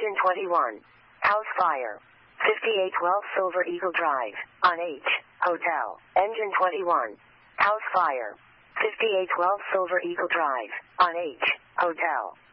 Engine 21. House fire. 5812 Silver Eagle Drive, on H, Hotel. Engine 21. House fire. 5812 Silver Eagle Drive, on H, Hotel.